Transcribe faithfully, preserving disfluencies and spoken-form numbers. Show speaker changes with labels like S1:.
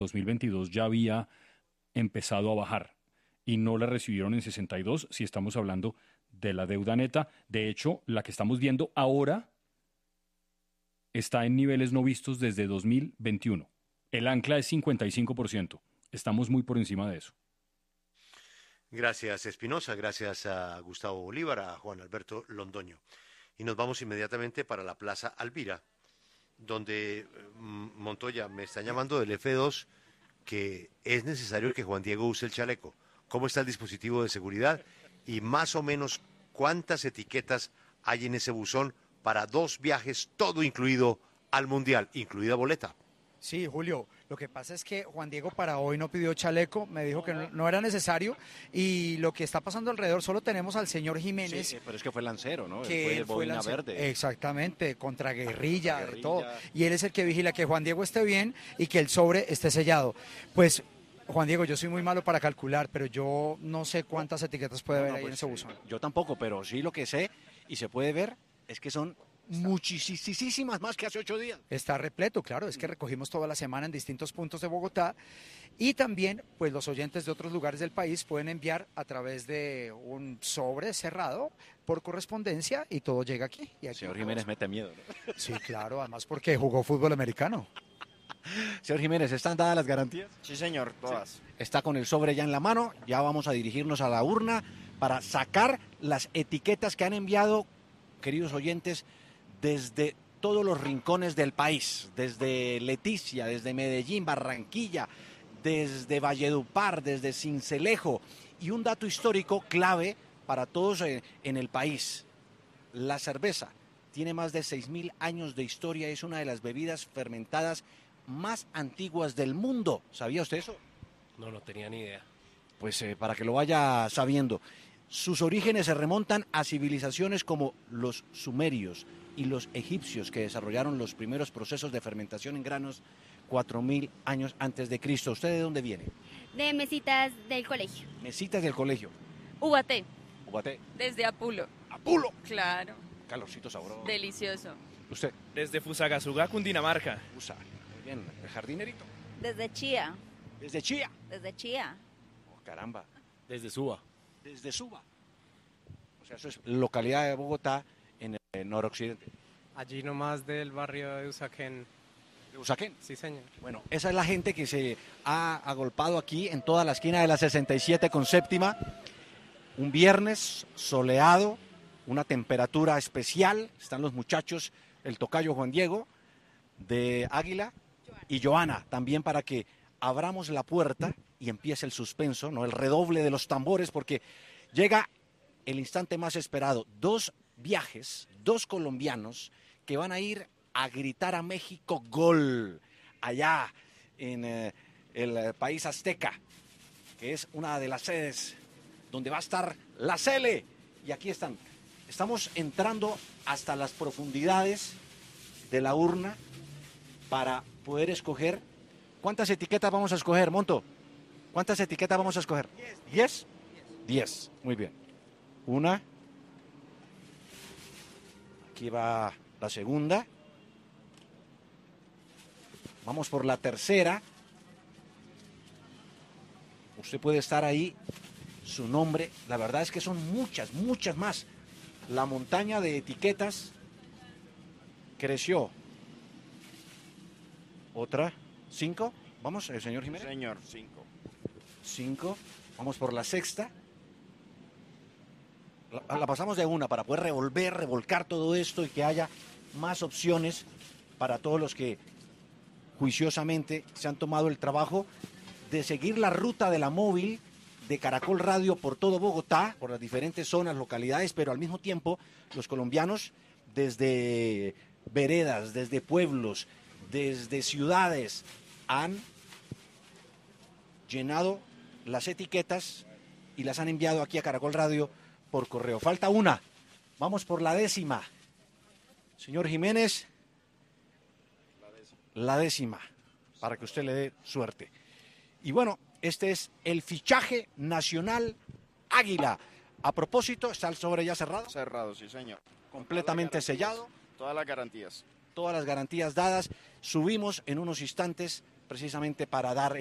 S1: dos mil veintidós ya había empezado a bajar y no la recibieron en sesenta y dos si estamos hablando de la deuda neta. De hecho, la que estamos viendo ahora está en niveles no vistos desde dos mil veintiuno. El ancla es cincuenta y cinco por ciento. Estamos muy por encima de eso.
S2: Gracias, Espinosa. Gracias a Gustavo Bolívar, a Juan Alberto Londoño. Y nos vamos inmediatamente para la Plaza Alvira, donde Montoya me está llamando del F dos que es necesario que Juan Diego use el chaleco. ¿Cómo está el dispositivo de seguridad? Y más o menos cuántas etiquetas hay en ese buzón para dos viajes, todo incluido al Mundial, incluida boleta.
S3: Sí, Julio, lo que pasa es que Juan Diego para hoy no pidió chaleco, me dijo que no, no era necesario, y lo que está pasando alrededor, solo tenemos al señor Jiménez.
S4: Sí, pero es que fue lancero, ¿no?
S3: Que
S4: fue
S3: él fue
S4: boina
S3: lancero,
S4: verde.
S3: exactamente, contra guerrilla,
S4: Guerrilla.
S3: de todo. Y él es el que vigila que Juan Diego esté bien y que el sobre esté sellado. Pues, Juan Diego, yo soy muy malo para calcular, pero yo no sé cuántas etiquetas puede
S4: No,
S3: haber
S4: no,
S3: ahí
S4: pues,
S3: en ese buzón.
S4: Yo tampoco, pero sí lo que sé y se puede ver es que son muchísimas más que hace ocho días.
S3: Está repleto, claro, es que recogimos toda la semana en distintos puntos de Bogotá, y también pues los oyentes de otros lugares del país pueden enviar a través de un sobre cerrado por correspondencia y todo llega aquí. Y aquí
S4: Señor Jiménez mete miedo, ¿no?
S3: Sí, claro, además porque jugó fútbol americano.
S4: Señor Jiménez, ¿están dadas las garantías?
S5: Sí, señor, todas. Sí.
S4: Está con el sobre ya en la mano, ya vamos a dirigirnos a la urna para sacar las etiquetas que han enviado, queridos oyentes, desde todos los rincones del país, desde Leticia, desde Medellín, Barranquilla, desde Valledupar, desde Sincelejo. Y un dato histórico clave para todos en el país: la cerveza tiene más de seis mil años de historia, es una de las bebidas fermentadas más antiguas del mundo. ¿Sabía usted eso?
S6: No, no tenía ni idea.
S4: Pues eh, para que lo vaya sabiendo. Sus orígenes se remontan a civilizaciones como los sumerios y los egipcios, que desarrollaron los primeros procesos de fermentación en granos cuatro mil años antes de Cristo. ¿Usted de dónde viene?
S7: De Mesitas del colegio.
S4: Mesitas del colegio.
S8: Ubaté.
S4: Ubaté.
S8: Desde Apulo.
S4: ¡Apulo!
S8: Claro.
S4: Calorcito sabroso.
S8: Delicioso.
S4: ¿Usted?
S6: Desde Fusagasugá, Cundinamarca.
S4: Fusa. Muy bien. ¿El jardinerito?
S7: Desde Chía.
S4: ¿Desde Chía?
S7: Desde Chía.
S4: Oh, caramba.
S6: Desde Suba.
S4: Desde Suba. O sea, eso es localidad de Bogotá, en el noroccidente.
S9: Allí nomás del barrio de Usaquén.
S4: ¿De Usaquén?
S9: Sí, señor.
S4: Bueno, esa es la gente que se ha agolpado aquí en toda la esquina de la sesenta y siete con séptima. Un viernes soleado, una temperatura especial. Están los muchachos, el tocayo Juan Diego de Águila y Joana, también para que abramos la puerta y empiece el suspenso, ¿no? El redoble de los tambores, porque llega el instante más esperado. Dos viajes, dos colombianos que van a ir a gritar a México gol allá en eh, el eh, país azteca, que es una de las sedes donde va a estar la Cele. Y aquí están. Estamos entrando hasta las profundidades de la urna para poder escoger. ¿Cuántas etiquetas vamos a escoger, Monto? ¿Cuántas etiquetas vamos a escoger? ¿Diez? Diez. Muy bien. Una. Aquí va la segunda. Vamos por la tercera. Usted puede estar ahí, su nombre. La verdad es que son muchas, muchas más. La montaña de etiquetas creció. Otra. ¿Cinco? Vamos, el señor Jiménez.
S5: Señor, cinco.
S4: Cinco. Vamos por la sexta. La, la pasamos de una para poder revolver, revolcar todo esto y que haya más opciones para todos los que juiciosamente se han tomado el trabajo de seguir la ruta de la móvil de Caracol Radio por todo Bogotá, por las diferentes zonas, localidades, pero al mismo tiempo los colombianos desde veredas, desde pueblos, desde ciudades han llenado las etiquetas y las han enviado aquí a Caracol Radio por correo. Falta una. Vamos por la décima. Señor Jiménez, la décima. La décima, para que usted le dé suerte. Y bueno, este es el fichaje nacional Águila. A propósito, ¿está el sobre ya cerrado?
S5: Cerrado, sí, señor.
S4: Completamente sellado.
S5: Todas las garantías.
S4: Todas las garantías dadas. Subimos en unos instantes precisamente para dar